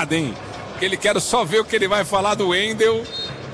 nada, hein? Porque ele quer só ver o que ele vai falar do Wendel.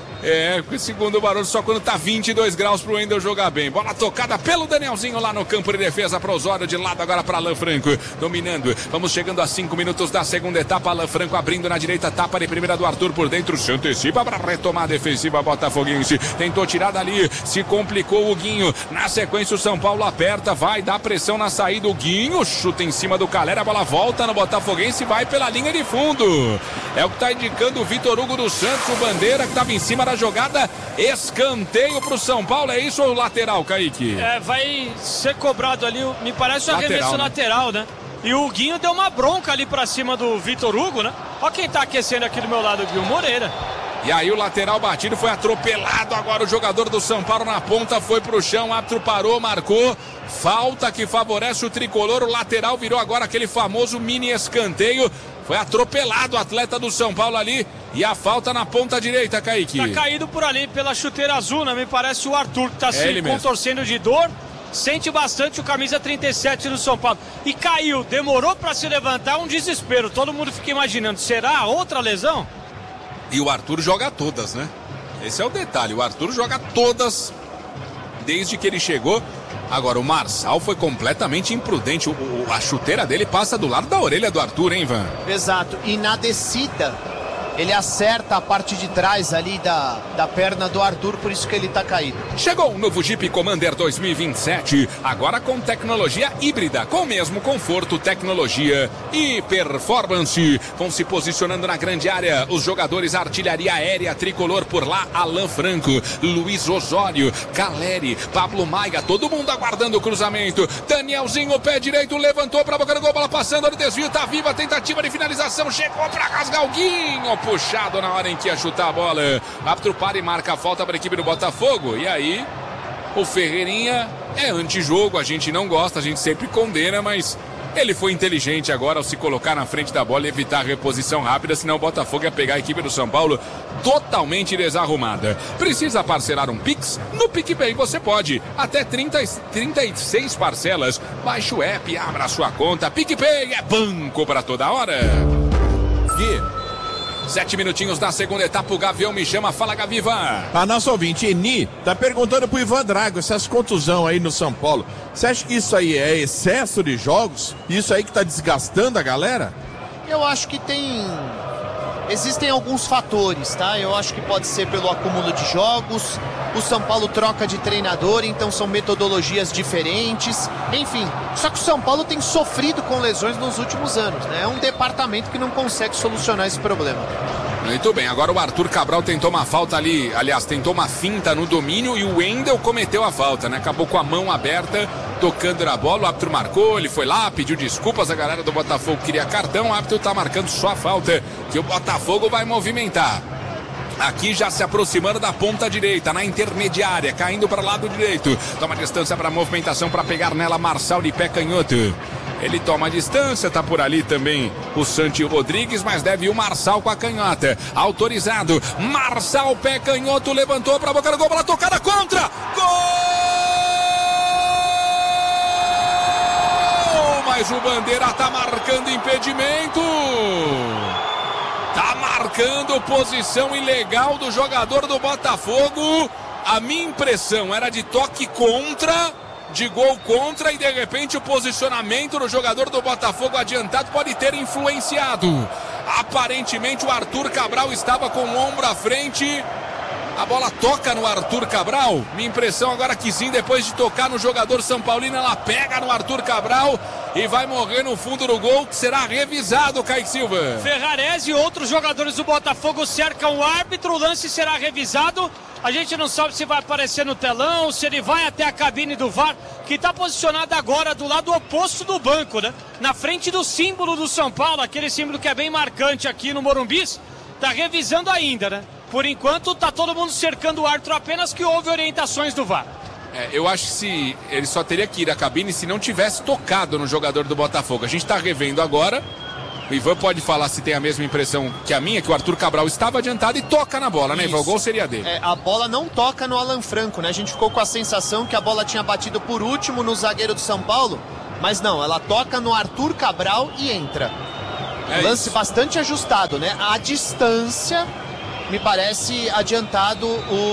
Segundo o Barulho, só quando tá 22 graus pro Wendel jogar bem. Bola tocada pelo Danielzinho lá no campo de defesa para Osório, de lado agora para Alan Franco, dominando. Vamos chegando a 5 minutos da segunda etapa. Alan Franco abrindo na direita, tapa de primeira do Arthur por dentro, se antecipa para retomar a defensiva botafoguense. Tentou tirar dali, se complicou o Guinho. Na sequência o São Paulo aperta, vai dar pressão na saída. O Guinho chuta em cima do Calera, a bola volta no botafoguense e vai pela linha de fundo. É o que tá indicando o Vitor Hugo dos Santos, o bandeira que tava em cima da jogada, escanteio pro São Paulo, é isso ou lateral, Kaique? Vai ser cobrado ali, me parece um arremesso lateral, né? E o Guinho deu uma bronca ali pra cima do Vitor Hugo, né? Olha quem tá aquecendo aqui do meu lado, o Guinho Moreira. E aí o lateral batido foi atropelado, agora o jogador do São Paulo na ponta foi pro chão, o árbitro parou, marcou, falta que favorece o tricolor, o lateral virou agora aquele famoso mini escanteio. Foi atropelado o atleta do São Paulo ali. E a falta na ponta direita, Kaique. Tá caído por ali pela chuteira azul, né? Me parece o Arthur que tá se contorcendo de dor. Sente bastante o camisa 37 do São Paulo. E caiu, demorou pra se levantar, um desespero. Todo mundo fica imaginando, será outra lesão? E o Arthur joga todas, né? Esse é o detalhe, o Arthur joga todas desde que ele chegou. Agora, o Marçal foi completamente imprudente. A chuteira dele passa do lado da orelha do Arthur, hein, Ivan? Exato. E na descida, ele acerta a parte de trás ali da perna do Arthur, por isso que ele tá caído. Chegou o novo Jeep Commander 2027, agora com tecnologia híbrida, com o mesmo conforto, tecnologia e performance. Vão se posicionando na grande área os jogadores artilharia aérea tricolor por lá, Alan Franco, Luiz Osório, Caleri, Pablo Maia, todo mundo aguardando o cruzamento. Danielzinho, pé direito, levantou pra boca do gol, bola passando no desvio, tá viva a tentativa de finalização, chegou pra rasgar o Guinho, puxado na hora em que ia chutar a bola. Árbitro para e marca a falta para a equipe do Botafogo. E aí, o Ferreirinha é antijogo, a gente não gosta, a gente sempre condena, mas ele foi inteligente agora ao se colocar na frente da bola e evitar a reposição rápida, senão o Botafogo ia pegar a equipe do São Paulo totalmente desarrumada. Precisa parcelar um Pix? No PicPay você pode. Até 36 parcelas. Baixe o app e abra a sua conta. PicPay é banco para toda hora. Gui. 7 minutinhos da segunda etapa, o Gavião me chama, fala Gaviva. A nossa ouvinte, Eni, tá perguntando pro Ivan Drago, essas contusão aí no São Paulo, você acha que isso aí é excesso de jogos? Isso aí que tá desgastando a galera? Eu acho que existem alguns fatores, tá? Eu acho que pode ser pelo acúmulo de jogos, o São Paulo troca de treinador, então são metodologias diferentes, enfim. Só que o São Paulo tem sofrido com lesões nos últimos anos, né? É um departamento que não consegue solucionar esse problema. Muito bem, agora o Arthur Cabral tentou uma falta ali, aliás, tentou uma finta no domínio e o Wendel cometeu a falta, né? Acabou com a mão aberta, tocando na bola, o árbitro marcou, ele foi lá, pediu desculpas, a galera do Botafogo queria cartão, o árbitro tá marcando só a falta, que o Botafogo vai movimentar. Aqui já se aproximando da ponta direita, na intermediária, caindo para o lado direito. Toma distância para a movimentação, para pegar nela Marçal de pé canhoto. Ele toma a distância, tá por ali também o Santi Rodrigues, mas deve ir o Marçal com a canhota. Autorizado, Marçal, pé canhoto, levantou para a boca do gol, bola tocada contra. Gol! Mas o Bandeira tá marcando impedimento. Tá marcando posição ilegal do jogador do Botafogo. A minha impressão era de toque contra, de gol contra, e de repente o posicionamento do jogador do Botafogo adiantado pode ter influenciado. Aparentemente o Arthur Cabral estava com o ombro à frente. A bola toca no Arthur Cabral. Minha impressão agora que sim, depois de tocar no jogador São Paulino, ela pega no Arthur Cabral e vai morrer no fundo do gol, que será revisado, Kaique Silva. Ferrarese e outros jogadores do Botafogo cercam o árbitro, o lance será revisado. A gente não sabe se vai aparecer no telão, se ele vai até a cabine do VAR, que está posicionada agora do lado oposto do banco, né? Na frente do símbolo do São Paulo, aquele símbolo que é bem marcante aqui no Morumbi. Está revisando ainda, né? Por enquanto, tá todo mundo cercando o árbitro, apenas que houve orientações do VAR. Eu acho que se ele só teria que ir à cabine se não tivesse tocado no jogador do Botafogo. A gente tá revendo agora. O Ivan pode falar se tem a mesma impressão que a minha, que o Arthur Cabral estava adiantado e toca na bola, né, Ivan? O gol seria dele. A bola não toca no Alan Franco, né? A gente ficou com a sensação que a bola tinha batido por último no zagueiro do São Paulo, mas não, ela toca no Arthur Cabral e entra. Lance bastante ajustado, né? A distância me parece adiantado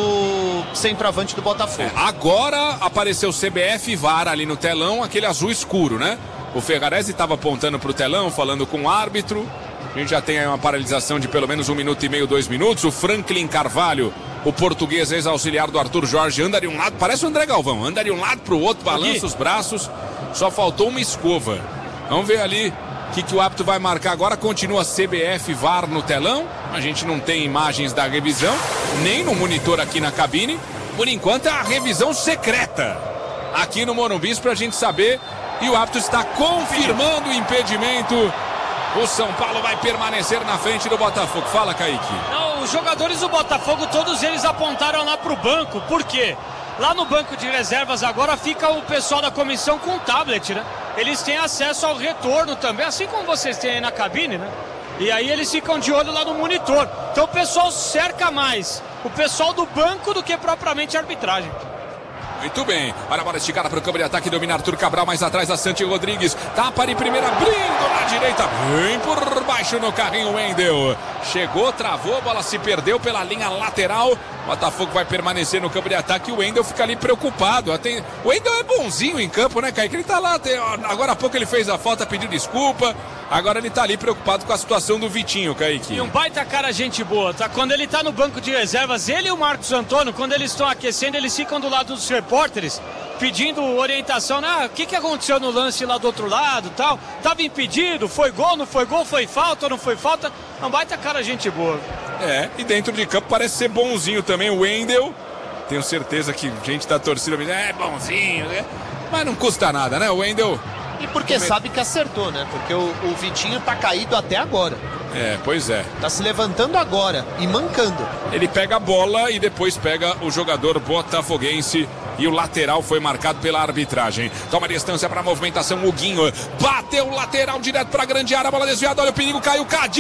o centroavante do Botafogo. Agora apareceu o CBF VAR ali no telão, aquele azul escuro, né? O Ferrarese estava apontando para o telão, falando com o árbitro. A gente já tem aí uma paralisação de pelo menos 1 minuto e meio, 2 minutos. O Franklin Carvalho, o português ex-auxiliar do Arthur Jorge, anda de um lado, parece o André Galvão, anda de um lado para o outro, balança os braços. Só faltou uma escova. Vamos ver ali o que o árbitro vai marcar agora. Continua CBF VAR no telão. A gente não tem imagens da revisão, nem no monitor aqui na cabine. Por enquanto é a revisão secreta aqui no Morumbi pra gente saber. E o árbitro está confirmando o impedimento. O São Paulo vai permanecer na frente do Botafogo. Fala, Kaique. Não, os jogadores do Botafogo, todos eles apontaram lá pro banco. Por quê? Lá no banco de reservas agora fica o pessoal da comissão com tablet, né? Eles têm acesso ao retorno também, assim como vocês têm aí na cabine, né? E aí eles ficam de olho lá no monitor. Então o pessoal cerca mais o pessoal do banco do que propriamente a arbitragem. Muito bem, olha a bola esticada para o campo de ataque, domina Arthur Cabral, mais atrás da Santi Rodrigues, tapa de primeira, abrindo na direita, bem por baixo no carrinho Wendel, chegou, travou, a bola se perdeu pela linha lateral, Botafogo vai permanecer no campo de ataque e o Wendel fica ali preocupado. O Wendel é bonzinho em campo, né, Kaique? Ele tá lá, agora há pouco ele fez a falta, pediu desculpa, agora ele tá ali preocupado com a situação do Vitinho, Kaique. E um baita cara gente boa, tá? Quando ele tá no banco de reservas, ele e o Marcos Antônio, quando eles estão aquecendo, eles ficam do lado dos repórteres, pedindo orientação, né? O que aconteceu no lance lá do outro lado, tal? Tava impedido, foi gol, não foi gol, foi falta ou não foi falta? É um baita cara gente boa. E dentro de campo parece ser bonzinho também o Wendel. Tenho certeza que gente da torcida é bonzinho, né? Mas não custa nada, né, o Wendel? E porque sabe que acertou, né? Porque o Vitinho tá caído até agora. Pois é. Tá se levantando agora e mancando. Ele pega a bola e depois pega o jogador botafoguense. E o lateral foi marcado pela arbitragem. Toma distância para a movimentação, o Guinho. Bateu o lateral direto para a grande área. Bola desviada, olha o perigo, caiu Kadir.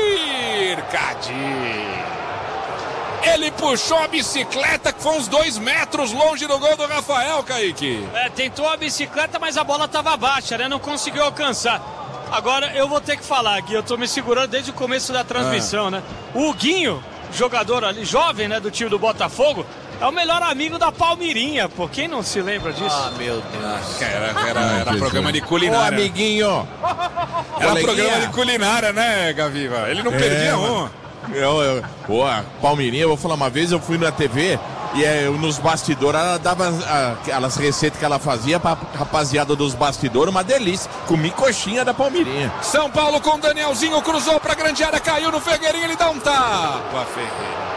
Ele puxou a bicicleta que foi uns 2 metros longe do gol do Rafael, Kaique. Tentou a bicicleta, mas a bola estava baixa, né? Não conseguiu alcançar. Agora eu vou ter que falar aqui, eu tô me segurando desde o começo da transmissão, né? O Guinho, jogador ali, jovem, né, do time do Botafogo, é o melhor amigo da Palmirinha, pô. Quem não se lembra disso? Ah, meu Deus. Era programa de culinária. Ô, amiguinho. Era programa de culinária, né, Gaviva? Ele não perdia um. Palmirinha, eu vou falar uma vez, eu fui na TV e nos bastidores ela dava aquelas receitas que ela fazia pra rapaziada dos bastidores, uma delícia. Comi coxinha da Palmirinha. São Paulo com Danielzinho, cruzou pra grande área, caiu no Fergueirinho, ele dá um tapa, Ferreira.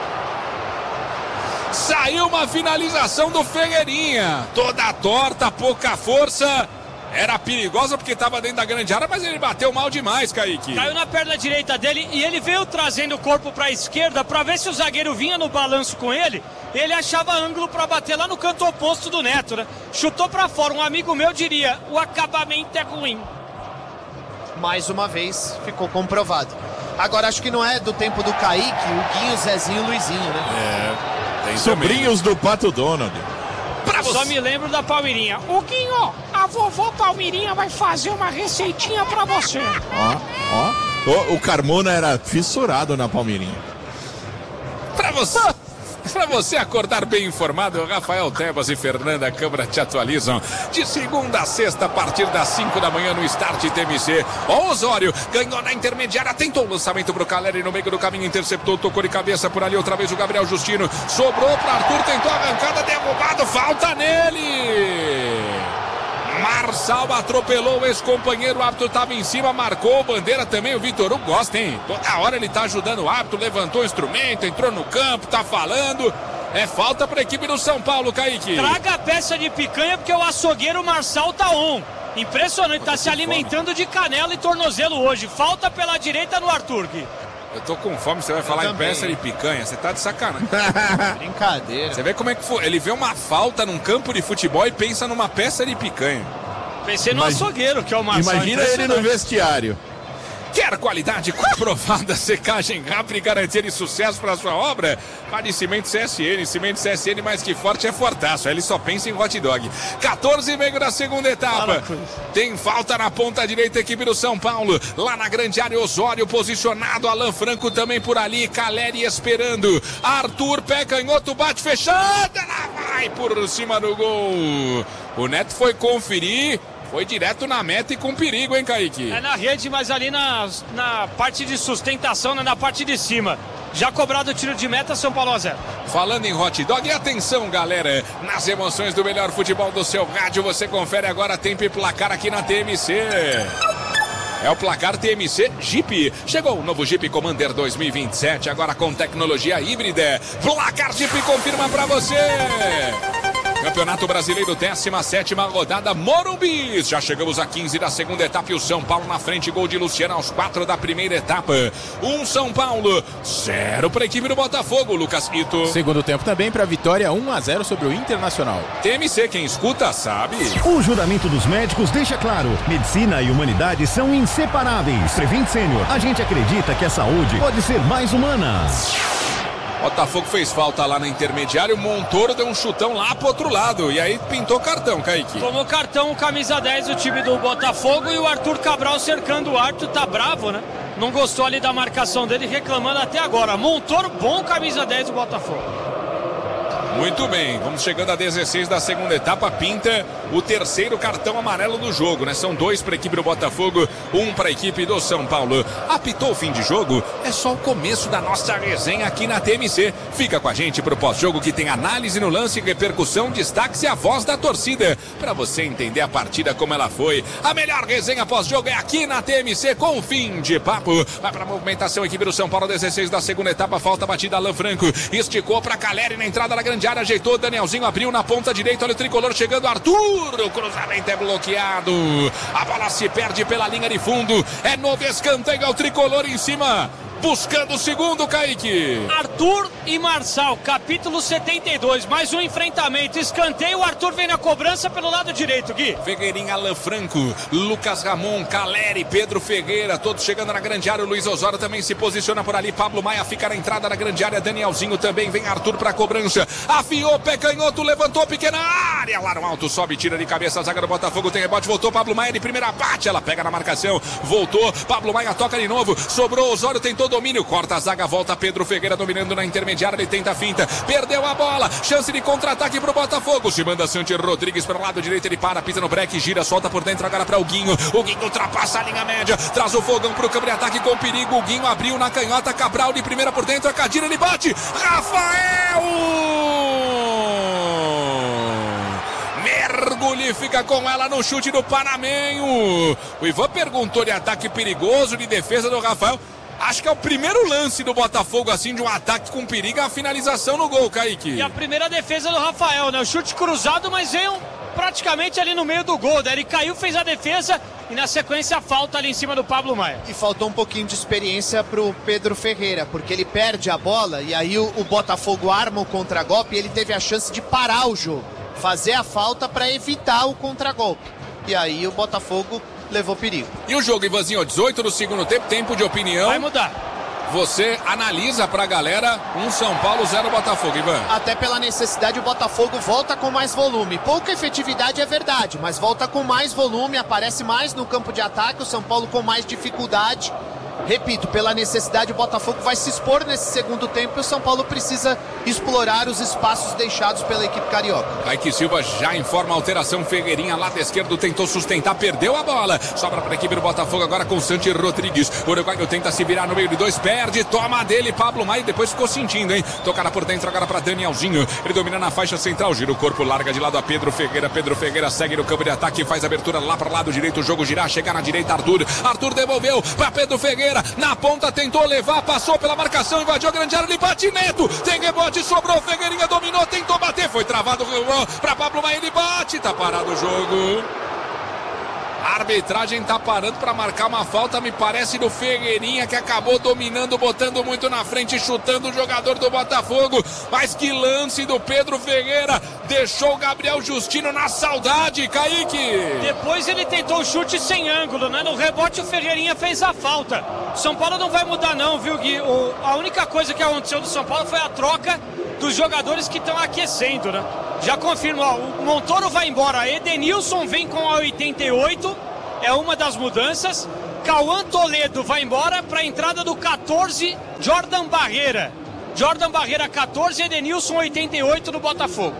Saiu uma finalização do Fergueirinha, toda torta, pouca força. Era perigosa porque estava dentro da grande área, mas ele bateu mal demais, Kaique. Caiu na perna direita dele e ele veio trazendo o corpo para a esquerda para ver se o zagueiro vinha no balanço com ele. Ele achava ângulo para bater lá no canto oposto do Neto, né? Chutou para fora. Um amigo meu diria, o acabamento é ruim. Mais uma vez, ficou comprovado. Agora, acho que não é do tempo do Kaique, o Guinho, Zezinho e o Luizinho, né? Tem sobrinhos do Pato Donald. Só me lembro da Palmirinha. O Guinho, a vovó Palmirinha vai fazer uma receitinha pra você. O Carmona era fissurado na Palmirinha. Pra você acordar bem informado, Rafael Tebas e Fernanda Câmara te atualizam de segunda a sexta a partir das 5 da manhã no Start TMC. O Osório ganhou na intermediária, tentou o lançamento pro Caleri no meio do caminho, interceptou, tocou de cabeça por ali outra vez o Gabriel Justino, sobrou pro Arthur, tentou a arrancada, derrubado, falta nele. Marçal atropelou o ex-companheiro, o árbitro estava em cima, marcou bandeira também, o Vitor Hugo gosta, hein? Toda hora ele tá ajudando o árbitro, levantou o instrumento, entrou no campo, tá falando. É falta para a equipe do São Paulo, Kaique. Traga a peça de picanha porque o açougueiro Marçal tá on. Impressionante, tá se alimentando de canela e tornozelo hoje. Falta pela direita no Arthur. Eu tô com fome, você vai falar em peça de picanha, você tá de sacanagem. Brincadeira. Você vê como é que foi, ele vê uma falta num campo de futebol e pensa numa peça de picanha. Pensei no açougueiro, que é o Marçal. Imagina ele no vestiário. Quer qualidade comprovada, secagem rápida e garantia de sucesso para sua obra? Vale Cimento CSN. Cimento CSN mais que forte é fortaço. Ele só pensa em hot dog. 14,5 da segunda etapa. Tem falta na ponta direita, equipe do São Paulo. Lá na grande área, Osório posicionado. Alan Franco também por ali. Caleri esperando. Arthur, pé canhoto, bate fechada. Ela vai por cima do gol. O Neto foi conferir. Foi direto na meta e com perigo, hein, Kaique? É na rede, mas ali na parte de sustentação, na parte de cima. Já cobrado o tiro de meta, São Paulo 0. Falando em hot dog, e atenção, galera, nas emoções do melhor futebol do seu rádio, você confere agora tempo e placar aqui na TMC. É o placar TMC Jeep. Chegou o novo Jeep Commander 2027, agora com tecnologia híbrida. Placar Jeep confirma pra você. Campeonato Brasileiro, 17ª rodada, Morumbi. Já chegamos a 15 da segunda etapa e o São Paulo na frente, gol de Luciano aos 4 da primeira etapa. 1 São Paulo, 0 para a equipe do Botafogo, Lucas Ito. Segundo tempo também para a vitória, 1-0 sobre o Internacional. TMC, quem escuta sabe. O juramento dos médicos deixa claro, medicina e humanidade são inseparáveis. Prevent Senior, a gente acredita que a saúde pode ser mais humana. Botafogo fez falta lá na intermediária, o Montoro deu um chutão lá pro outro lado, e aí pintou cartão, Kaique. Tomou cartão, camisa 10 o time do Botafogo, e o Arthur Cabral cercando o Arthur, tá bravo, né? Não gostou ali da marcação dele, reclamando até agora. Montoro, bom camisa 10 do Botafogo. Muito bem, vamos chegando a 16 da segunda etapa, pinta o terceiro cartão amarelo do jogo, né? São 2 para a equipe do Botafogo, 1 para a equipe do São Paulo. Apitou o fim de jogo? É só o começo da nossa resenha aqui na TMC. Fica com a gente pro pós-jogo que tem análise no lance, repercussão, destaques e a voz da torcida, para você entender a partida como ela foi. A melhor resenha pós-jogo é aqui na TMC com fim de papo. Vai para a movimentação, equipe do São Paulo, 16 da segunda etapa, falta batida, Alan Franco, esticou para Caleri na entrada da grande área, ajeitou, Danielzinho abriu na ponta direita, olha o tricolor chegando, Arthur, o cruzamento é bloqueado, a bola se perde pela linha de fundo, é novo escanteio ao tricolor em cima, buscando o segundo, Kaique. Arthur e Marçal, capítulo 72, mais um enfrentamento, escanteio, o Arthur vem na cobrança pelo lado direito, Gui. Ferreirinha, Alan Franco, Lucas Ramon, Caleri, Pedro Ferreira, todos chegando na grande área, o Luiz Osório também se posiciona por ali, Pablo Maia fica na entrada na grande área, Danielzinho também, vem Arthur pra cobrança, afiou, pé canhoto, levantou, pequena área, lá no alto, sobe, tira de cabeça, a zaga do Botafogo tem rebote, voltou, Pablo Maia de primeira bate, ela pega na marcação, voltou, Pablo Maia toca de novo, sobrou, Osório tentou domínio, corta a zaga, volta Pedro Ferreira dominando na intermediária, ele tenta a finta, perdeu a bola, chance de contra-ataque pro Botafogo, se manda Santi Rodrigues para o lado direito, ele para, pisa no break, gira, solta por dentro agora para o Guinho ultrapassa a linha média, traz o fogão pro câmbio de ataque com perigo, o Guinho abriu na canhota, Cabral de primeira por dentro, a Cadira ele bate, Rafael! Mergulha e fica com ela no chute do Panamenho. O Ivan perguntou de ataque perigoso, de defesa do Rafael. Acho que é o primeiro lance do Botafogo, assim, de um ataque com perigo, a finalização no gol, Kaique. E a primeira defesa do Rafael, né? O chute cruzado, mas veio praticamente ali no meio do gol, né? Ele caiu, fez a defesa e na sequência a falta ali em cima do Pablo Maia. E faltou um pouquinho de experiência pro Pedro Ferreira, porque ele perde a bola e aí o Botafogo arma o contragolpe e ele teve a chance de parar o jogo, fazer a falta para evitar o contragolpe. E aí o Botafogo levou perigo. E o jogo, Ivanzinho, 18 do segundo tempo, tempo de opinião. Vai mudar. Você analisa pra galera, 1 São Paulo, 0 Botafogo, Ivan. Até pela necessidade, o Botafogo volta com mais volume. Pouca efetividade é verdade, mas volta com mais volume, aparece mais no campo de ataque, o São Paulo com mais dificuldade. Repito, pela necessidade, o Botafogo vai se expor nesse segundo tempo e o São Paulo precisa explorar os espaços deixados pela equipe carioca. Kaique Silva já informa a alteração. Ferreirinha, lado esquerdo, tentou sustentar, perdeu a bola. Sobra para a equipe do Botafogo agora com Santi Rodrigues. O uruguaio tenta se virar no meio de dois, perde, toma dele, Pablo Maia, depois ficou sentindo, hein? Tocada por dentro agora para Danielzinho. Ele domina na faixa central, gira o corpo, larga de lado a Pedro Ferreira. Pedro Ferreira segue no campo de ataque, faz abertura lá para o lado direito, o jogo girar, chegar na direita, Arthur devolveu para Pedro Ferreira. Na ponta tentou levar, passou pela marcação, invadiu a grande área, ele bate, Neto, tem rebote, sobrou, Ferreirinha dominou, tentou bater, foi travado para Pablo Maia, ele bate, tá parado o jogo. A arbitragem tá parando para marcar uma falta, me parece, do Ferreirinha, que acabou dominando, botando muito na frente, chutando o jogador do Botafogo. Mas que lance do Pedro Ferreira, deixou o Gabriel Justino na saudade, Kaique. Depois ele tentou o chute sem ângulo, né? No rebote o Ferreirinha fez a falta. São Paulo não vai mudar não, viu, Gui? A única coisa que aconteceu do São Paulo foi a troca dos jogadores que estão aquecendo, né? Já confirmo, ó, o Montoro vai embora, Edenilson vem com a 88, é uma das mudanças. Cauã Toledo vai embora para a entrada do 14, Jordan Barreira. Jordan Barreira 14, Edenilson 88 no Botafogo.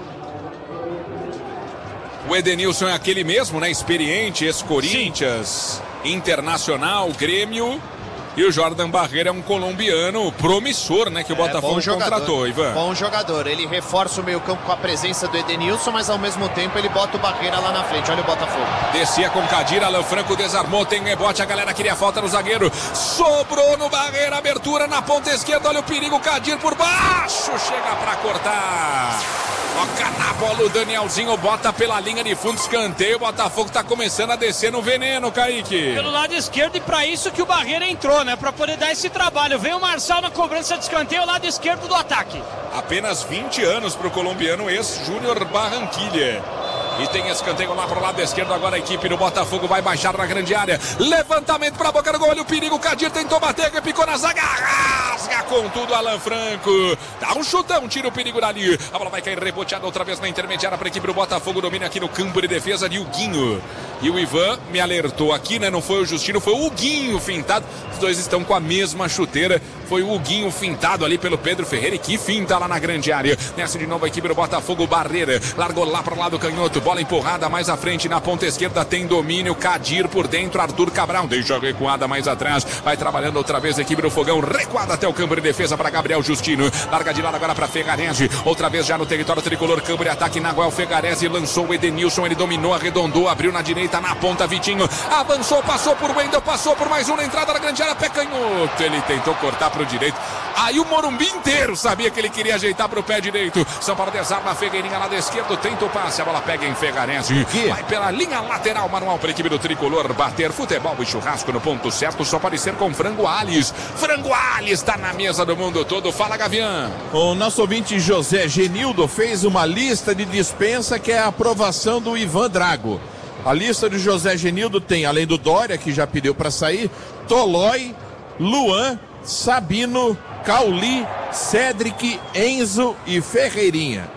O Edenilson é aquele mesmo, né? Experiente, ex-Corinthians, Internacional, Grêmio. E o Jordan Barreira é um colombiano promissor, né? Que o Botafogo contratou, Ivan. Bom jogador. Ele reforça o meio-campo com a presença do Edenilson, mas ao mesmo tempo ele bota o Barreira lá na frente. Olha o Botafogo. Descia com Kadir, Alan Franco desarmou, tem rebote, a galera queria falta no zagueiro. Sobrou no Barreira, abertura na ponta esquerda, olha o perigo, Kadir por baixo, chega pra cortar. Toca na bola o Danielzinho, bota pela linha de fundo, escanteio, o Botafogo tá começando a descer no veneno, Kaique. Pelo lado esquerdo, e pra isso que o Barreira entrou, né? Pra poder dar esse trabalho. Vem o Marçal na cobrança de escanteio, lado esquerdo do ataque. Apenas 20 anos pro colombiano, ex-Júnior Barranquilla. E tem escanteio lá pro lado esquerdo. Agora a equipe do Botafogo vai baixar na grande área. Levantamento pra boca do gol. Olha o perigo. Kadir tentou bater, picou na zaga. Rasga com tudo Alan Franco. Dá um chutão, tira o perigo dali. A bola vai cair reboteada outra vez na intermediária pra equipe do Botafogo. Domina aqui no campo de defesa de Huguinho. E o Ivan me alertou aqui, né? Não foi o Justino, foi o Huguinho fintado. Os dois estão com a mesma chuteira. Foi o Huguinho fintado ali pelo Pedro Ferreira. E que finta lá na grande área. Nessa de novo a equipe do Botafogo. Barreira largou lá pro lado canhoto. Bola empurrada mais à frente na ponta esquerda, tem domínio, Kadir por dentro, Arthur Cabral deixa recuada mais atrás, vai trabalhando outra vez a equipe do Fogão, recuada até o campo de defesa para Gabriel Justino, larga de lado agora para Ferrarese, outra vez já no território tricolor, campo de ataque, Naguel Ferrarese lançou o Edenilson, ele dominou, arredondou, abriu na direita, na ponta, Vitinho, avançou, passou por Wendel, passou por mais um na entrada da grande área, pé canhoto, ele tentou cortar para o direito, aí o Morumbi inteiro sabia que ele queria ajeitar para o pé direito, São Paulo desarma, Ferreirinha lá da esquerda, tenta o passe, a bola pega em Ferrarese, vai pela linha lateral, manual para a equipe do tricolor bater, futebol e churrasco no ponto certo, só pode ser com Frango Alves. Frango Alves está na mesa do mundo todo, fala Gavião. O nosso ouvinte José Genildo fez uma lista de dispensa que é a aprovação do Ivan Drago. A lista do José Genildo tem, além do Dória, que já pediu para sair, Tolói, Luan, Sabino, Cauli, Cédric, Enzo e Ferreirinha.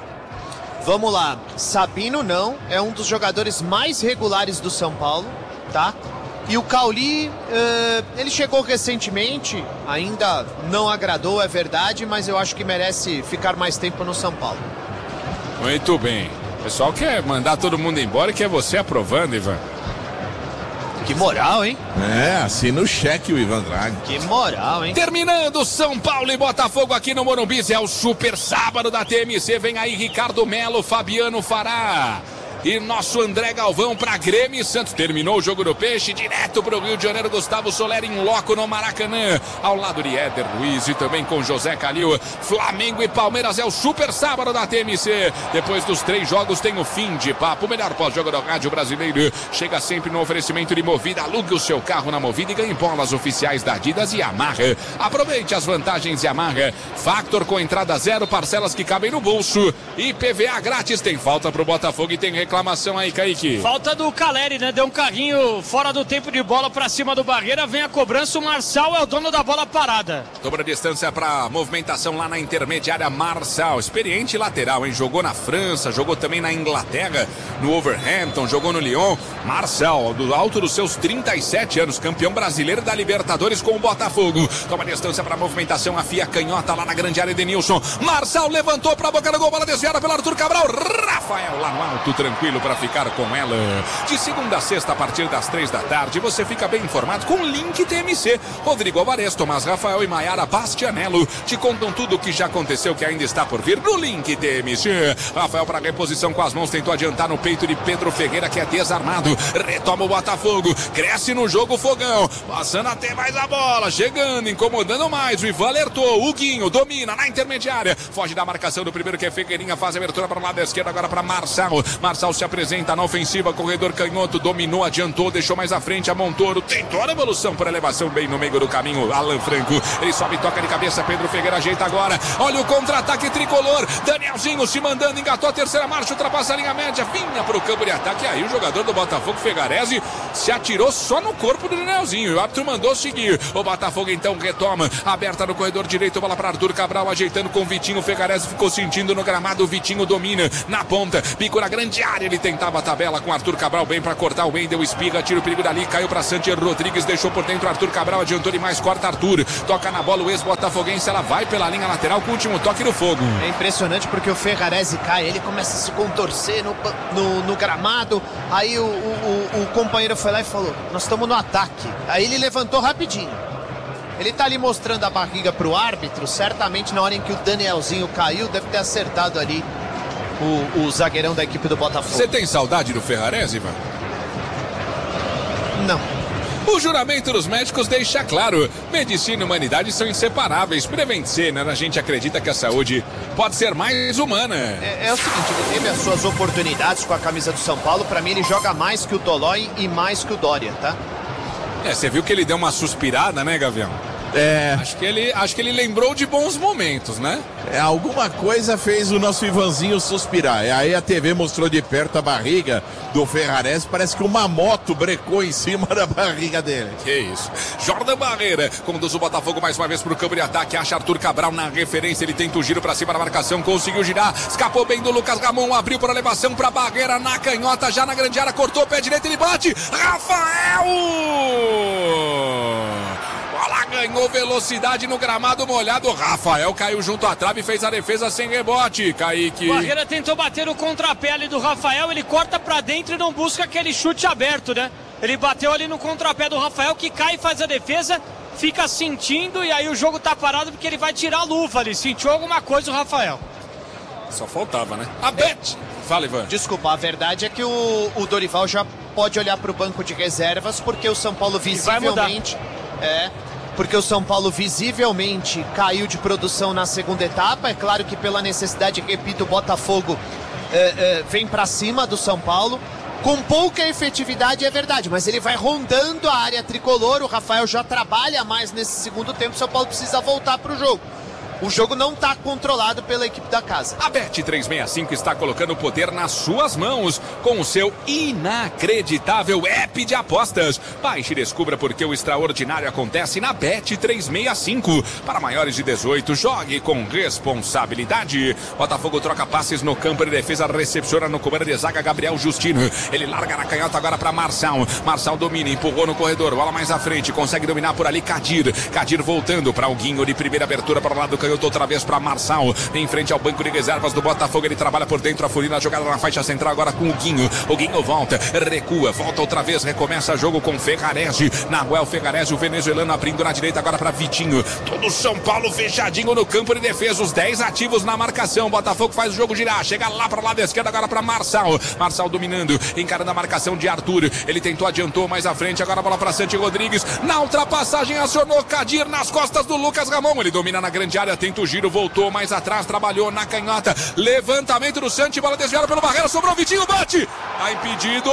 Vamos lá, Sabino não, é um dos jogadores mais regulares do São Paulo, tá? E o Cauli, ele chegou recentemente, ainda não agradou, é verdade, mas eu acho que merece ficar mais tempo no São Paulo. Muito bem, o pessoal quer mandar todo mundo embora e quer você aprovando, Ivan. Que moral, hein? Assina o cheque o Ivan Drago. Que moral, hein? Terminando São Paulo e Botafogo aqui no Morumbi, é o super sábado da TMC. Vem aí Ricardo Melo, Fabiano Fará e nosso André Galvão para Grêmio e Santos. Terminou o jogo do Peixe, direto para o Rio de Janeiro, Gustavo Soler em loco no Maracanã, ao lado de Éder Luiz e também com José Calil. Flamengo e Palmeiras é o super sábado da TMC. Depois dos 3 jogos tem o fim de papo. O melhor pós-jogo do rádio brasileiro chega sempre no oferecimento de Movida. Alugue o seu carro na Movida e ganhe bolas oficiais da Adidas e Yamaha. Aproveite as vantagens Yamaha. Factor com entrada zero, parcelas que cabem no bolso e PVA grátis. Tem falta pro Botafogo e tem reclamação aí, Kaique. Falta do Caleri, né? Deu um carrinho fora do tempo de bola pra cima do Barreira. Vem a cobrança, o Marçal é o dono da bola parada. Dobra a distância pra movimentação lá na intermediária. Marçal, experiente lateral, hein? Jogou na França, jogou também na Inglaterra, no Wolverhampton, jogou no Lyon. Marçal, do alto dos seus 37 anos, campeão brasileiro da Libertadores com o Botafogo. Toma a distância pra movimentação, afia a canhota lá na grande área, Edenilson. Marçal levantou pra boca do gol, bola desviada pelo Arthur Cabral. Rafael lá no alto, tranquilo para ficar com ela. De segunda a sexta, a partir das 3 da tarde, você fica bem informado com o Link TMC. Rodrigo Alvarez, Tomás Rafael e Maiara Bastianello te contam tudo o que já aconteceu, que ainda está por vir no Link TMC. Rafael para reposição com as mãos, tentou adiantar no peito de Pedro Ferreira, que é desarmado. Retoma o Botafogo, cresce no jogo o Fogão, passando até mais a bola, chegando, incomodando mais. O Ivan alertou, o Guinho domina na intermediária, foge da marcação do primeiro, que é Ferreirinha, faz a abertura para o lado esquerdo agora para Marçal. Marçal Marçal se apresenta na ofensiva, corredor canhoto, dominou, adiantou, deixou mais à frente a Montoro, tentou a revolução por elevação bem no meio do caminho, Alan Franco, ele sobe, toca de cabeça, Pedro Ferreira ajeita agora, olha o contra-ataque tricolor, Danielzinho se mandando, engatou a terceira marcha, ultrapassa a linha média, vinha pro campo de ataque, aí o jogador do Botafogo, Fegarese, se atirou só no corpo do Danielzinho, o árbitro mandou seguir, o Botafogo então retoma, aberta no corredor direito, bola para Arthur Cabral, ajeitando com o Vitinho, Fegarese ficou sentindo no gramado, o Vitinho domina, na ponta, pico na grande área, ele tentava a tabela com Arthur Cabral, bem para cortar o Wendel, espirra, tira o perigo dali, caiu para Santi Rodrigues, deixou por dentro Arthur Cabral, adiantou demais, corta Arthur, toca na bola o ex-botafoguense, ela vai pela linha lateral com o último toque no fogo. É impressionante porque o Fegarese cai, ele começa a se contorcer no gramado, aí o companheiro foi lá e falou, nós estamos no ataque, aí ele levantou rapidinho. Ele tá ali mostrando a barriga pro árbitro, certamente na hora em que o Danielzinho caiu, deve ter acertado ali o zagueirão da equipe do Botafogo. Você tem saudade do Fegarese, Ivan? Não. O juramento dos médicos deixa claro, medicina e humanidade são inseparáveis. Prevent Senior, a gente acredita que a saúde pode ser mais humana. É o seguinte, ele teve as suas oportunidades com a camisa do São Paulo, pra mim ele joga mais que o Tolói e mais que o Dória, tá? Você viu que ele deu uma suspirada, né, Gavião? Acho que ele lembrou de bons momentos, né? Alguma coisa fez o nosso Ivanzinho suspirar. E aí a TV mostrou de perto a barriga do Fegarese. Parece que uma moto brecou em cima da barriga dele. Que isso. Jordan Barreira conduz o Botafogo mais uma vez pro campo de ataque. Acha Arthur Cabral na referência. Ele tenta o giro pra cima da marcação. Conseguiu girar. Escapou bem do Lucas Ramon. Abriu por elevação pra Barreira na canhota. Já na grande área. Cortou o pé direito. Ele bate. Rafael! Bola ganhou velocidade no gramado molhado. Rafael caiu junto à trave e fez a defesa sem rebote. Kaique. Barreira tentou bater no contrapé ali do Rafael. Ele corta pra dentro e não busca aquele chute aberto, né? Ele bateu ali no contrapé do Rafael, que cai e faz a defesa. Fica sentindo e aí o jogo tá parado porque ele vai tirar a luva ali. Sentiu alguma coisa o Rafael. Só faltava, né? A Bet. Fala, Ivan. Desculpa, a verdade é que o Dorival já pode olhar pro banco de reservas porque o São Paulo visivelmente... Porque o São Paulo visivelmente caiu de produção na segunda etapa. É claro que pela necessidade, repito, o Botafogo vem para cima do São Paulo. Com pouca efetividade, é verdade, mas ele vai rondando a área tricolor. O Rafael já trabalha mais nesse segundo tempo. O São Paulo precisa voltar para o jogo. O jogo não está controlado pela equipe da casa. A Bet365 está colocando o poder nas suas mãos com o seu inacreditável app de apostas. Baixe e descubra porque o extraordinário acontece na Bet365. Para maiores de 18, jogue com responsabilidade. Botafogo troca passes no campo de defesa, recepciona no comando de zaga Gabriel Justino. Ele larga na canhota agora para Marçal. Marçal domina, empurrou no corredor, bola mais à frente, consegue dominar por ali Kadir. Kadir voltando para o Guinho de primeira abertura para o lado do canhoto outra vez para Marçal, em frente ao banco de reservas do Botafogo, ele trabalha por dentro, a Furina, jogada na faixa central agora com o Guinho volta, recua, volta outra vez, recomeça o jogo com Fegarese, Nahuel Fegarese, o venezuelano abrindo na direita agora para Vitinho, todo São Paulo fechadinho no campo de defesa, os 10 ativos na marcação, Botafogo faz o jogo girar, chega lá para o lado esquerdo agora para Marçal dominando, encarando a marcação de Arthur, ele tentou, adiantou mais à frente, agora a bola para Santi Rodrigues, na ultrapassagem acionou Kadir nas costas do Lucas Ramon, ele domina na grande área, tenta o giro, voltou mais atrás, trabalhou na canhota, levantamento do Santi, bola desviada pelo Barreira, sobrou Vitinho, bate, tá impedido,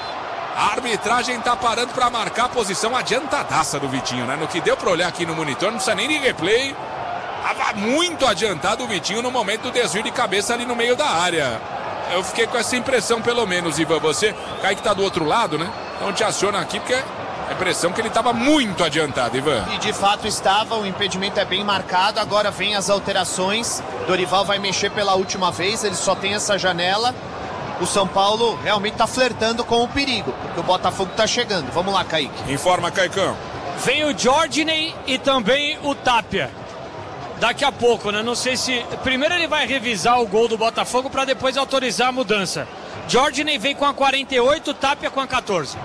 a arbitragem tá parando para marcar a posição adiantadaça do Vitinho, né? No que deu para olhar aqui no monitor, não precisa nem de replay, tava muito adiantado o Vitinho no momento do desvio de cabeça ali no meio da área. Eu fiquei com essa impressão pelo menos, Ivan, você, Kaique tá do outro lado, né? Então te aciona aqui porque a impressão que ele estava muito adiantado, Ivan. E de fato estava, o impedimento é bem marcado, agora vem as alterações, Dorival vai mexer pela última vez, ele só tem essa janela, o São Paulo realmente está flertando com o perigo, porque o Botafogo está chegando. Vamos lá, Kaique. Informa, Caicão. Vem o Jorginho e também o Tapia. Daqui a pouco, né? Não sei se... Primeiro ele vai revisar o gol do Botafogo para depois autorizar a mudança. Jorginho vem com a 48, Tapia com a 14.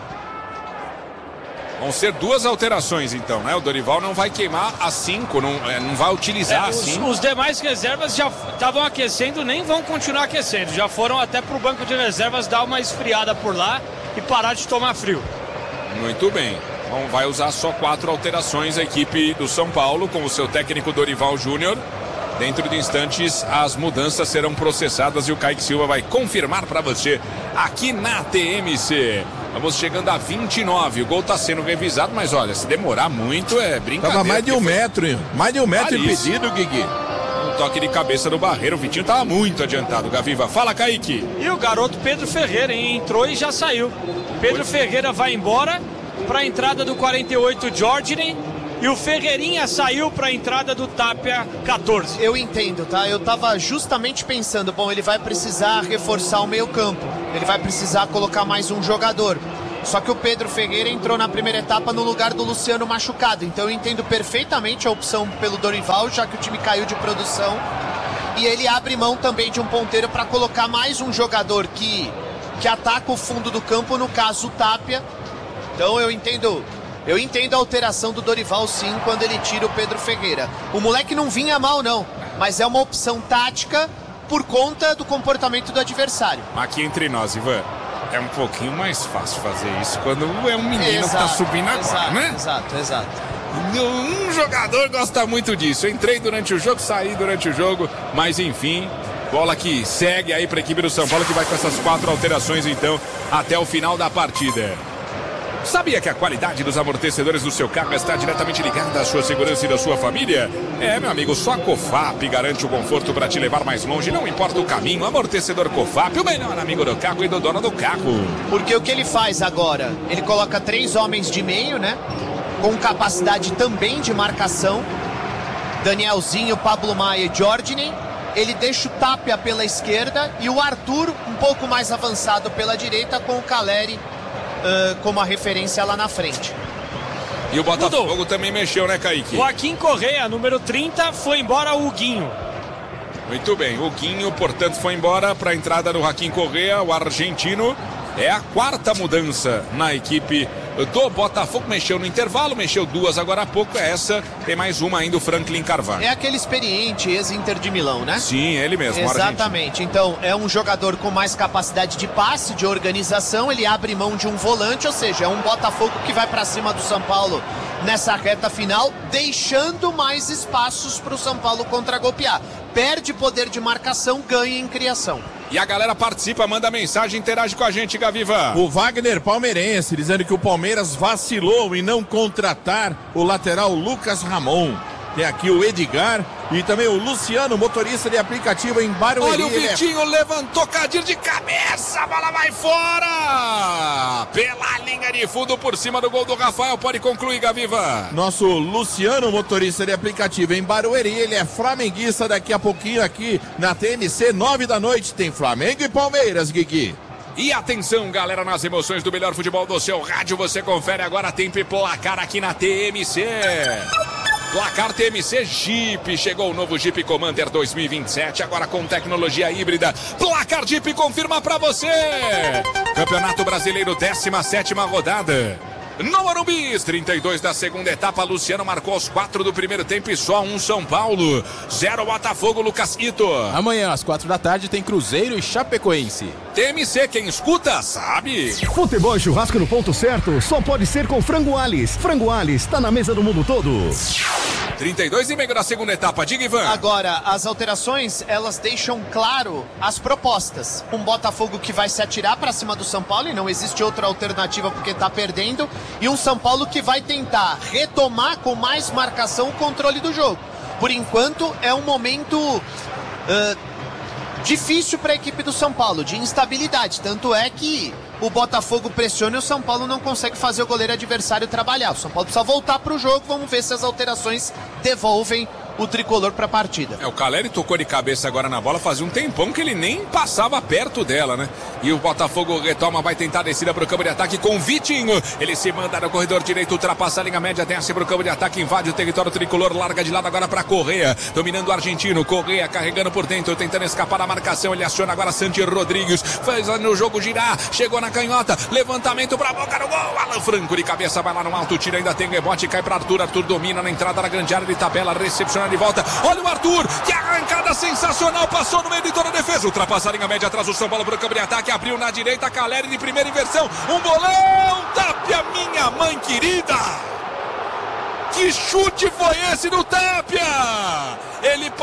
Vão ser duas alterações então, né? O Dorival não vai queimar a 5, não vai utilizar a 5. Os demais reservas já estavam aquecendo, nem vão continuar aquecendo. Já foram até pro banco de reservas dar uma esfriada por lá e parar de tomar frio. Muito bem. Então vai usar só 4 alterações a equipe do São Paulo com o seu técnico Dorival Júnior. Dentro de instantes, as mudanças serão processadas e o Kaique Silva vai confirmar para você aqui na TMC. Vamos chegando a 29. O gol tá sendo revisado, mas olha, se demorar muito é brincadeira. Tava mais de 1 metro, hein? Mais de 1 metro impedido, Guigui. Um toque de cabeça no Barreiro. O Vitinho tava muito adiantado, Gaviva. Fala, Kaique. E o garoto Pedro Ferreira, hein? Entrou e já saiu. Pedro Ferreira vai embora para a entrada do 48, Jorginho. E o Ferreirinha saiu para a entrada do Tapia, 14. Eu entendo, tá? Eu tava justamente pensando, bom, ele vai precisar reforçar o meio-campo. Ele vai precisar colocar mais um jogador. Só que o Pedro Ferreira entrou na primeira etapa no lugar do Luciano machucado. Então eu entendo perfeitamente a opção pelo Dorival, já que o time caiu de produção. E ele abre mão também de um ponteiro para colocar mais um jogador que ataca o fundo do campo, no caso o Tapia. Então eu entendo a alteração do Dorival, sim, quando ele tira o Pedro Ferreira. O moleque não vinha mal, não, mas é uma opção tática por conta do comportamento do adversário. Aqui entre nós, Ivan, é um pouquinho mais fácil fazer isso quando é um menino que tá subindo agora, né? Exato. Um jogador gosta muito disso. Entrei durante o jogo, saí durante o jogo, mas enfim, bola que segue aí para a equipe do São Paulo, que vai com essas 4 alterações, então, até o final da partida. Sabia que a qualidade dos amortecedores do seu carro está diretamente ligada à sua segurança e da sua família? Meu amigo, só a Cofap garante o conforto para te levar mais longe, não importa o caminho. Amortecedor Cofap, o melhor amigo do carro e do dono do carro. Porque o que ele faz agora? Ele coloca 3 homens de meio, né? Com capacidade também de marcação. Danielzinho, Pablo Maia e Jorginho. Ele deixa o Tapia pela esquerda e o Arthur um pouco mais avançado pela direita, com o Caleri como a referência lá na frente. E o Botafogo também mexeu, né, Kaique? Joaquim Correa, número 30, foi embora o Guinho. Muito bem, o Guinho, portanto, foi embora para a entrada do Joaquim Correa, o argentino. É a 4ª mudança na equipe do Botafogo. Mexeu no intervalo, mexeu 2 agora há pouco. Essa, tem mais uma ainda, o Franklin Carvalho. É aquele experiente ex-Inter de Milão, né? Sim, ele mesmo. Exatamente. Então, é um jogador com mais capacidade de passe, de organização. Ele abre mão de um volante, ou seja, é um Botafogo que vai para cima do São Paulo nessa reta final, deixando mais espaços para o São Paulo contragolpear. Perde poder de marcação, ganha em criação. E a galera participa, manda mensagem, interage com a gente, Gaviva. O Wagner palmeirense, dizendo que o Palmeiras vacilou em não contratar o lateral Lucas Ramon. Tem aqui o Edgar e também o Luciano, motorista de aplicativo em Barueri. Olha o Vitinho, levantou Cadir de cabeça, a bola vai fora! Pela linha de fundo, por cima do gol do Rafael, pode concluir, Gaviva. Nosso Luciano, motorista de aplicativo em Barueri, ele é flamenguista. Daqui a pouquinho aqui na TMC, 9 da noite, tem Flamengo e Palmeiras, Guigui. E atenção, galera, nas emoções do melhor futebol do seu rádio, você confere agora tempo e placar aqui na TMC. Placar TMC Jeep, chegou o novo Jeep Commander 2027, agora com tecnologia híbrida. Placar Jeep confirma pra você. Campeonato Brasileiro, 17ª rodada. No Morumbi, 32 da segunda etapa, Luciano marcou aos 4 do primeiro tempo e só 1 São Paulo. 0 Botafogo, Lucas Ito. Amanhã, às 4 da tarde, tem Cruzeiro e Chapecoense. TMC, quem escuta, sabe. Futebol e churrasco no ponto certo só pode ser com Frango Alis. Frango Alis, tá na mesa do mundo todo. 32,5 da segunda etapa, diga, Ivan. Agora, as alterações, elas deixam claro as propostas. Um Botafogo que vai se atirar para cima do São Paulo e não existe outra alternativa porque tá perdendo. E um São Paulo que vai tentar retomar com mais marcação o controle do jogo. Por enquanto, é um momento difícil para a equipe do São Paulo, de instabilidade. Tanto é que o Botafogo pressiona e o São Paulo não consegue fazer o goleiro adversário trabalhar. O São Paulo precisa voltar para o jogo. Vamos ver se as alterações devolvem o tricolor para a partida. O Caleri tocou de cabeça agora na bola, fazia um tempão que ele nem passava perto dela, né? E o Botafogo retoma, vai tentar a descida para o campo de ataque com o Vitinho. Ele se manda no corredor direito, ultrapassa a linha média, desce para o campo de ataque, invade o território tricolor, larga de lado agora para Correa, dominando o argentino. Correa carregando por dentro, tentando escapar da marcação. Ele aciona agora Santi Rodrigues, faz no jogo girar, chegou na canhota, levantamento para a boca no gol. Alan Franco de cabeça, vai lá no alto, tira, ainda tem rebote, cai para Arthur. Arthur domina na entrada da grande área de tabela, recepciona de volta. Olha o Arthur, que arrancada sensacional, passou no meio de toda a defesa, ultrapassa a linha média atrás do São Paulo para o campo de ataque, abriu na direita, Caleri de primeira inversão, um bolão, Tapia, minha mãe querida! Que chute foi esse do Tapia? Ele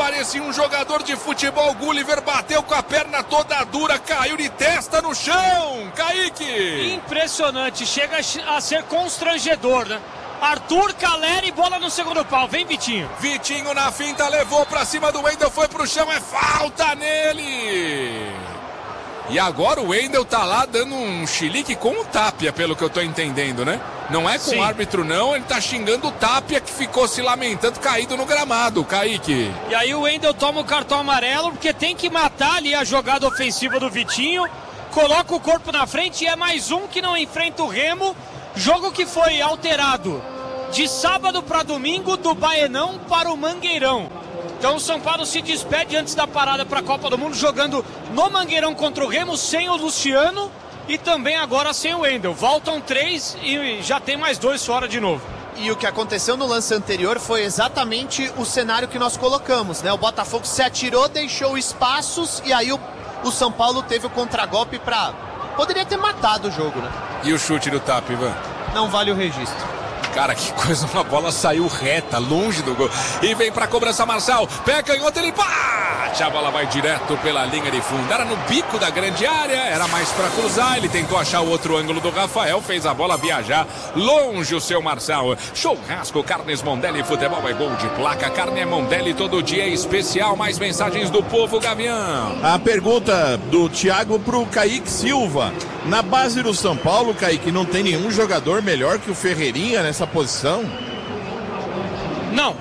parecia um jogador de futebol. Gulliver bateu com a perna toda dura, caiu de testa no chão. Kaique! Impressionante, chega a ser constrangedor, né? Arthur, Caleri, bola no segundo pau. Vem Vitinho. Vitinho na finta, levou pra cima do Wendel, foi pro chão, é falta nele. E agora o Wendel tá lá dando um chilique com o Tapia, pelo que eu tô entendendo, né? Não é com o árbitro não, ele tá xingando o Tapia, que ficou se lamentando, caído no gramado, Kaique. E aí o Wendel toma o cartão amarelo, porque tem que matar ali a jogada ofensiva do Vitinho. Coloca o corpo na frente e é mais um que não enfrenta o Remo. Jogo que foi alterado de sábado para domingo, do Baenão para o Mangueirão. Então o São Paulo se despede antes da parada para a Copa do Mundo, jogando no Mangueirão contra o Remo, sem o Luciano e também agora sem o Wendel. Voltam 3 e já tem mais 2 fora de novo. E o que aconteceu no lance anterior foi exatamente o cenário que nós colocamos, né? O Botafogo se atirou, deixou espaços e aí o São Paulo teve o contragolpe para... Poderia ter matado o jogo, né? E o chute do Tapia, Ivan? Não vale o registro. Cara, que coisa, uma bola saiu reta, longe do gol. E vem pra cobrança Marçal, pé canhoto, ele bate. A bola vai direto pela linha de fundo. Era no bico da grande área, era mais pra cruzar. Ele tentou achar o outro ângulo do Rafael, fez a bola viajar longe o seu Marçal. Churrasco, Carnes Mondelli, futebol é gol de placa. Carne é Mondelli, todo dia é especial. Mais mensagens do povo, Gavião. A pergunta do Thiago pro Kaique Silva. Na base do São Paulo, Kaique, não tem nenhum jogador melhor que o Ferreirinha nessa posição? Não.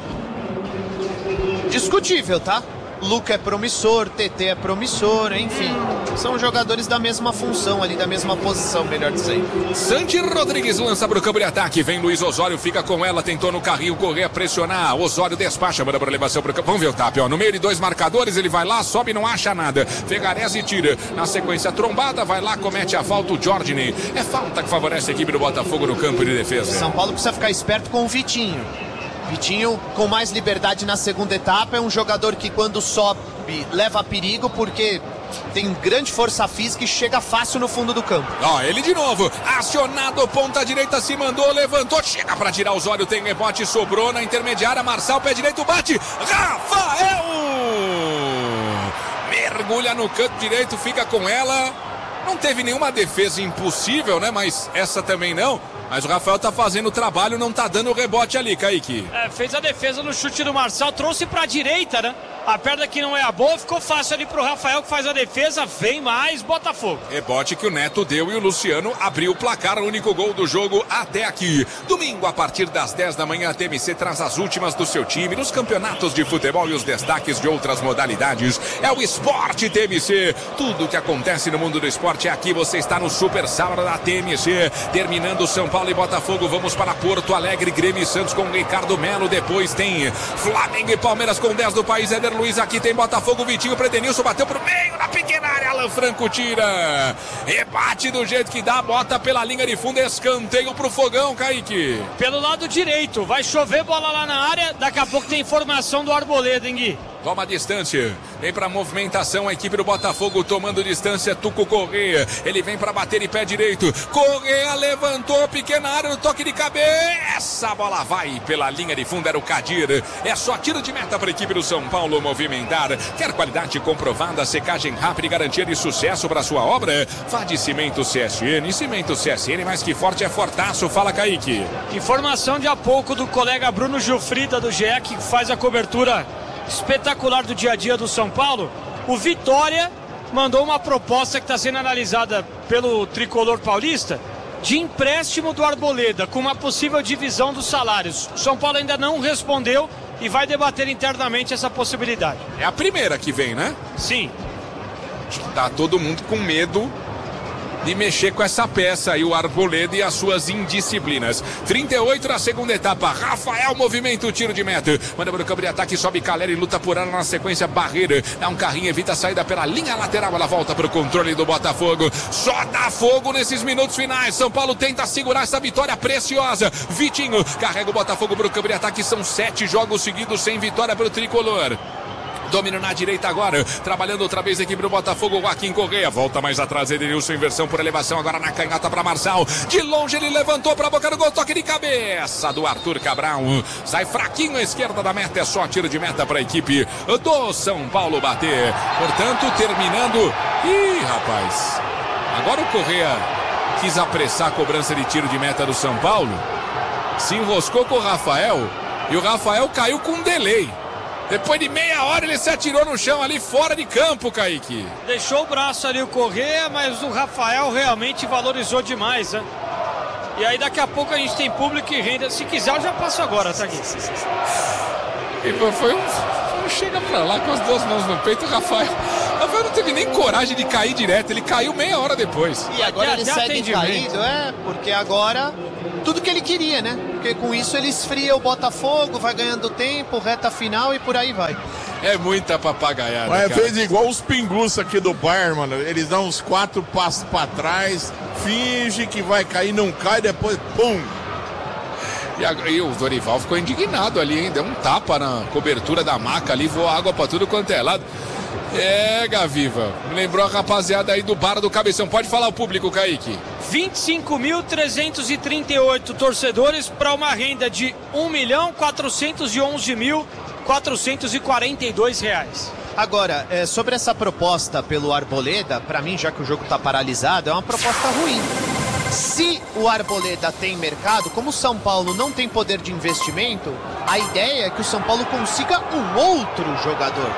Discutível, tá? Luca é promissor, TT é promissor, enfim. São jogadores da mesma função ali, da mesma posição, melhor dizendo. Santi Rodrigues lança pro campo de ataque. Vem Luiz Osório, fica com ela, tentou no carrinho correr, pressionar. Osório despacha, manda pra elevação pro campo. Vamos ver o Tapia, ó. No meio de 2 marcadores, ele vai lá, sobe e não acha nada. Fegarese tira. Na sequência, trombada, vai lá, comete a falta o Jorginho. É falta que favorece a equipe do Botafogo no campo de defesa. São Paulo precisa ficar esperto com o Vitinho. Vitinho com mais liberdade na segunda etapa, é um jogador que quando sobe leva perigo porque tem grande força física e chega fácil no fundo do campo. Ó, ele de novo, acionado, ponta direita, se mandou, levantou, chega pra tirar o Osório, tem rebote, sobrou na intermediária, Marçal, pé direito, bate, Rafael! Mergulha no canto direito, fica com ela, não teve nenhuma defesa impossível, né, mas essa também não. Mas o Rafael tá fazendo o trabalho, não tá dando o rebote ali, Kaique. Fez a defesa no chute do Marçal, trouxe pra direita, né? A perna que não é a boa, ficou fácil ali pro Rafael, que faz a defesa, vem mais Botafogo. Rebote que o Neto deu e o Luciano abriu o placar, o único gol do jogo até aqui. Domingo, a partir das 10 da manhã, a TMC traz as últimas do seu time nos campeonatos de futebol e os destaques de outras modalidades. É o Esporte TMC. Tudo que acontece no mundo do esporte é aqui, você está no Super Sábado da TMC. Terminando São Paulo e Botafogo, vamos para Porto Alegre, Grêmio e Santos com Ricardo Melo. Depois tem Flamengo e Palmeiras com 10 do país, Éder Luiz. Aqui tem Botafogo, Vitinho, Predenilson, bateu pro meio na pequena área, Alan Franco tira. Rebate do jeito que dá, bota pela linha de fundo, escanteio pro Fogão, Kaique. Pelo lado direito, vai chover bola lá na área, daqui a pouco tem informação do Arboleda, hein, Gui? Toma distância, vem pra movimentação a equipe do Botafogo tomando distância, Tuco Correia, ele vem pra bater de pé direito, Correia levantou, pequena área no toque de cabeça, a bola vai pela linha de fundo, era o Kadir, é só tiro de meta pra equipe do São Paulo movimentar. Quer qualidade comprovada, secagem rápida e garantia de sucesso pra sua obra? Vá de Cimento CSN, Cimento CSN, mais que forte é fortaço, fala Kaique. Informação de há pouco do colega Bruno Gilfrida do GE, que faz a cobertura espetacular do dia a dia do São Paulo. O Vitória mandou uma proposta que está sendo analisada pelo tricolor paulista de empréstimo do Arboleda, com uma possível divisão dos salários. O São Paulo ainda não respondeu e vai debater internamente essa possibilidade. É a primeira que vem, né? Sim. Tá todo mundo com medo de mexer com essa peça aí, o Arboleda e as suas indisciplinas. 38 na segunda etapa, Rafael movimenta o tiro de meta, manda para o campo de ataque, sobe Caleri, luta por ela na sequência, Barreira, dá um carrinho, evita a saída pela linha lateral, ela volta para o controle do Botafogo, só dá fogo nesses minutos finais. São Paulo tenta segurar essa vitória preciosa, Vitinho carrega o Botafogo para o campo de ataque, são 7 jogos seguidos sem vitória para o tricolor. Domínio na direita agora, trabalhando outra vez a equipe do Botafogo, Joaquim Correia, volta mais atrás, Edenilson, inversão por elevação, agora na canhota para Marçal, de longe ele levantou para a boca do gol, toque de cabeça do Arthur Cabral, sai fraquinho à esquerda da meta, é só tiro de meta para a equipe do São Paulo bater, portanto terminando, rapaz, agora o Correia quis apressar a cobrança de tiro de meta do São Paulo, se enroscou com o Rafael, e o Rafael caiu com um delay. Depois de meia hora ele se atirou no chão ali fora de campo, Kaique. Deixou o braço ali o Correia, mas o Rafael realmente valorizou demais, né? E aí daqui a pouco a gente tem público e renda. Se quiser eu já passo agora, tá aqui. E foi um chega pra lá com as duas mãos no peito, o Rafael não teve nem coragem de cair direto, ele caiu meia hora depois. E agora ele segue caído, porque agora tudo que ele queria, né? Porque com isso ele esfria o Botafogo, vai ganhando tempo, reta final e por aí vai. É muita papagaiada. Fez igual os pinguços aqui do bar, mano. Eles dão uns 4 passos pra trás, finge que vai cair, não cai, depois pum. E o Dorival ficou indignado ali, hein? Deu um tapa na cobertura da maca ali, voou água pra tudo quanto é lado. Gaviva, me lembrou a rapaziada aí do bar do Cabeção. Pode falar o público, Kaique. 25.338 torcedores para uma renda de R$1.411.442. Agora, sobre essa proposta pelo Arboleda, para mim, já que o jogo está paralisado, é uma proposta ruim. Se o Arboleda tem mercado, como o São Paulo não tem poder de investimento, a ideia é que o São Paulo consiga um outro jogador.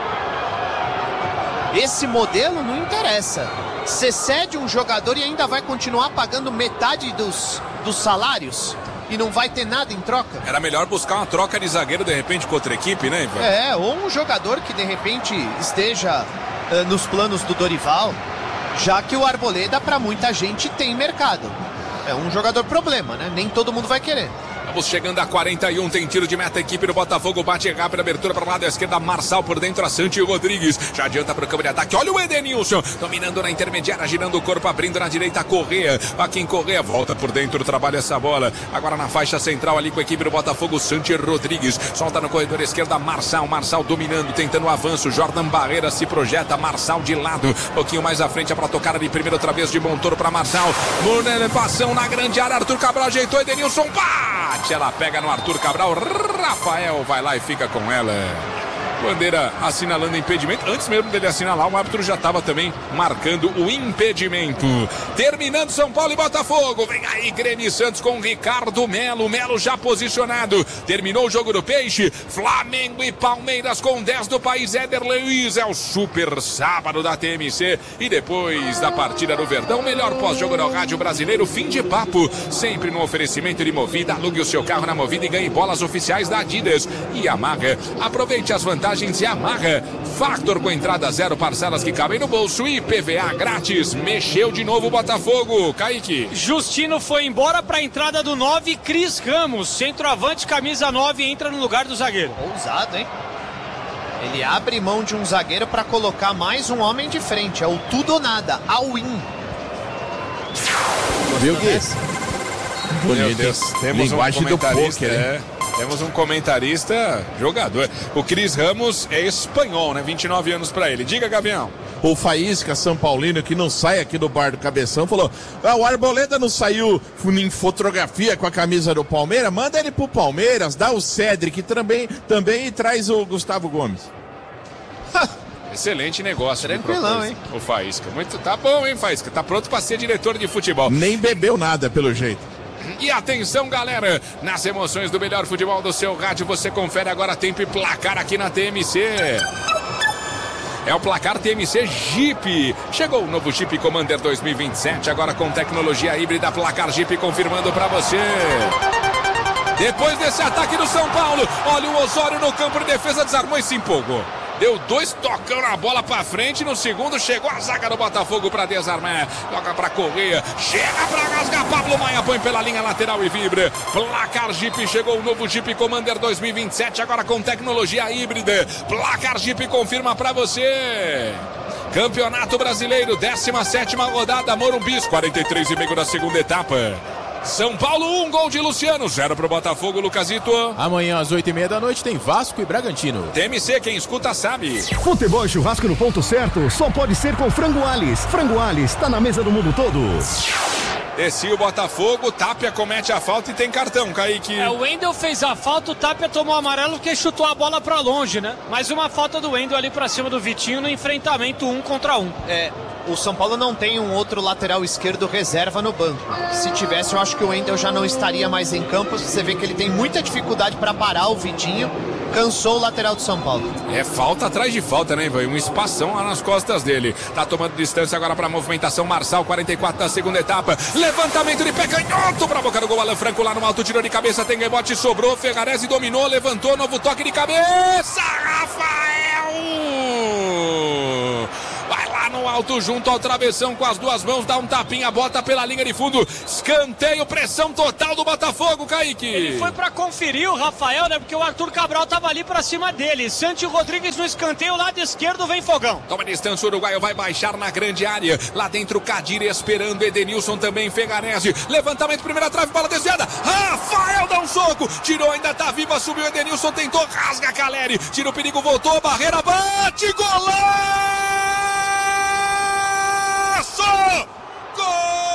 Esse modelo não interessa. Você cede um jogador e ainda vai continuar pagando metade dos salários e não vai ter nada em troca. Era melhor buscar uma troca de zagueiro de repente com outra equipe, né, Ivan? Ou um jogador que de repente esteja nos planos do Dorival, já que o Arboleda para muita gente tem mercado. É um jogador problema, né? Nem todo mundo vai querer. Vamos chegando a 41, tem tiro de meta, a equipe do Botafogo bate rápido, abertura para o lado da esquerda, Marçal por dentro, a Santi Rodrigues, já adianta para o campo de ataque, olha o Edenilson, dominando na intermediária, girando o corpo, abrindo na direita, Correia, Joaquim Correia, volta por dentro, trabalha essa bola, agora na faixa central ali com a equipe do Botafogo, Santi Rodrigues, solta no corredor esquerda, Marçal dominando, tentando o avanço, Jordan Barreira se projeta, Marçal de lado, um pouquinho mais à frente para tocar ali primeiro, outra vez de Montoro para Marçal, elevação na grande área, Arthur Cabral ajeitou, Edenilson, bate! Ela pega no Arthur Cabral, Rafael vai lá e fica com ela. Bandeira assinalando impedimento. Antes mesmo dele assinalar, o árbitro já estava também marcando o impedimento. Terminando São Paulo e Botafogo. Vem aí Grêmio Santos com Ricardo Melo. Melo já posicionado. Terminou o jogo do Peixe. Flamengo e Palmeiras com 10 do país. Éder Luiz é o super sábado da TMC. E depois da partida do Verdão, melhor pós-jogo no rádio brasileiro. Fim de papo. Sempre no oferecimento de Movida. Alugue o seu carro na Movida e ganhe bolas oficiais da Adidas. E Yamaha. Aproveite as vantagens Yamaha, Factor com entrada zero, parcelas que cabem no bolso e PVA grátis. Mexeu de novo o Botafogo, Kaique. Justino foi embora para a entrada do 9, Cris Ramos, centroavante, camisa 9, entra no lugar do zagueiro. Ousado, hein? Ele abre mão de um zagueiro para colocar mais um homem de frente, é o tudo ou nada, all-in. Viu, Gui? Meu Deus, temos linguagem do poker, Temos um comentarista jogador. O Cris Ramos é espanhol, né? 29 anos pra ele. Diga, Gavião. O Faísca, São Paulino, que não sai aqui do bar do Cabeção, falou: o Arboleda não saiu em fotografia com a camisa do Palmeiras? Manda ele pro Palmeiras, dá o Cedric também e traz o Gustavo Gomes. Excelente negócio. Tranquilão, hein? O Faísca. Tá bom, hein, Faísca? Tá pronto pra ser diretor de futebol. Nem bebeu nada, pelo jeito. E atenção, galera, nas emoções do melhor futebol do seu rádio, você confere agora tempo e placar aqui na TMC. É o placar TMC Jeep. Chegou o novo Jeep Commander 2027, agora com tecnologia híbrida. Placar Jeep confirmando pra você. Depois desse ataque do São Paulo, olha o Osório no campo de defesa, desarmou e se empolgou. Deu 2 tocão na bola pra frente. No segundo chegou a zaga do Botafogo pra desarmar. Toca pra Correia. Chega pra rasgar. Pablo Maia põe pela linha lateral e vibra. Placar Jeep. Chegou o novo Jeep Commander 2027. Agora com tecnologia híbrida. Placar Jeep confirma pra você. Campeonato Brasileiro, 17ª rodada, Morumbis, 43,5 da segunda etapa. São Paulo 1, gol de Luciano, 0 pro Botafogo, Lucasito. Amanhã às 8h30 da noite tem Vasco e Bragantino. TMC, quem escuta sabe. Futebol e churrasco no ponto certo só pode ser com Frango Alves. Frango Alves tá na mesa do mundo todo. Descia o Botafogo, Tapia comete a falta e tem cartão, Kaique. O Wendel fez a falta, o Tapia tomou amarelo porque chutou a bola pra longe, né? Mais uma falta do Wendel ali pra cima do Vitinho no enfrentamento 1 contra 1. O São Paulo não tem um outro lateral esquerdo reserva no banco. Se tivesse, eu acho que o Wendel já não estaria mais em campo. Você vê que ele tem muita dificuldade para parar o Vitinho. Cansou o lateral do São Paulo. É falta atrás de falta, né, Ivan? Um espação lá nas costas dele. Tá tomando distância agora pra movimentação. Marçal, 44 da segunda etapa. Levantamento de pé canhoto pra boca do gol. Alan Franco lá no alto, tirou de cabeça. Tem rebote, sobrou. Ferrarese dominou, levantou. Novo toque de cabeça. Rafael! Vai lá no alto, junto ao travessão com as duas mãos, dá um tapinha, bota pela linha de fundo. Escanteio, pressão total do Botafogo, Kaique. Ele foi pra conferir o Rafael, né? Porque o Arthur Cabral tava ali pra cima dele. Santi Rodrigues no escanteio, lado esquerdo, vem Fogão. Toma distância, o uruguaio vai baixar na grande área. Lá dentro, Kadir esperando, Edenilson também, Feganese. Levantamento, primeira trave, bola desviada. Rafael dá um soco, tirou, ainda tá viva, subiu Edenilson, tentou, rasga Caleri. Tira o perigo, voltou, barreira, bate, golaço!